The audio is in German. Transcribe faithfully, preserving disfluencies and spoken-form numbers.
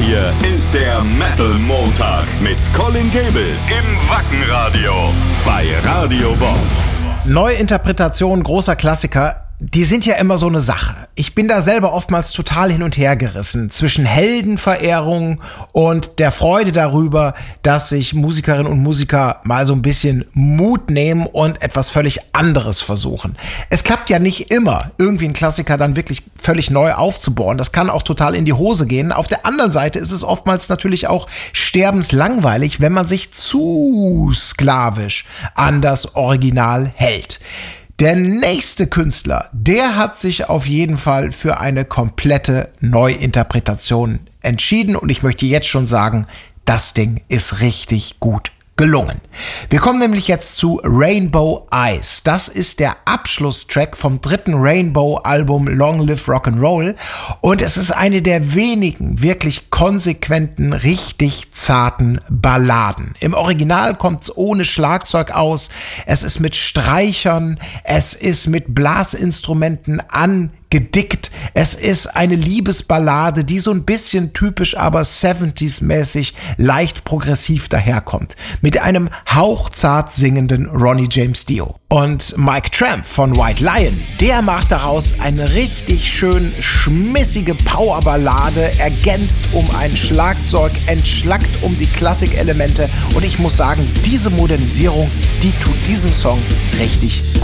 hier ist der Metal Montag mit Colin Gable im Wackenradio bei Radio Bob. Neuinterpretationen großer Klassiker, die sind ja immer so eine Sache. Ich bin da selber oftmals total hin und her gerissen zwischen Heldenverehrung und der Freude darüber, dass sich Musikerinnen und Musiker mal so ein bisschen Mut nehmen und etwas völlig anderes versuchen. Es klappt ja nicht immer, irgendwie einen Klassiker dann wirklich völlig neu aufzubauen. Das kann auch total in die Hose gehen. Auf der anderen Seite ist es oftmals natürlich auch sterbenslangweilig, wenn man sich zu sklavisch an das Original hält. Der nächste Künstler, der hat sich auf jeden Fall für eine komplette Neuinterpretation entschieden und ich möchte jetzt schon sagen, das Ding ist richtig gut gelungen. Wir kommen nämlich jetzt zu Rainbow Eyes. Das ist der Abschlusstrack vom dritten Rainbow-Album Long Live Rock'n'Roll und es ist eine der wenigen wirklich konsequenten, richtig zarten Balladen. Im Original kommt es ohne Schlagzeug aus, es ist mit Streichern, es ist mit Blasinstrumenten an gedickt. Es ist eine Liebesballade, die so ein bisschen typisch, aber siebziger-mäßig leicht progressiv daherkommt. Mit einem hauchzart singenden Ronnie James Dio. Und Mike Tramp von White Lion, der macht daraus eine richtig schön schmissige Powerballade, ergänzt um ein Schlagzeug, entschlackt um die Klassikelemente. Und ich muss sagen, diese Modernisierung, die tut diesem Song richtig gut.